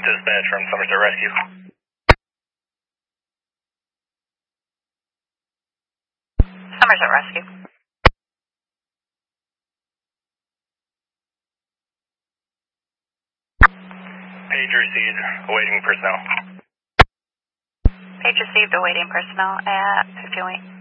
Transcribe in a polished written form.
Dispatch from Somerset Rescue. Somerset Rescue. Page received, awaiting personnel. Page received, awaiting personnel at 50 Wing.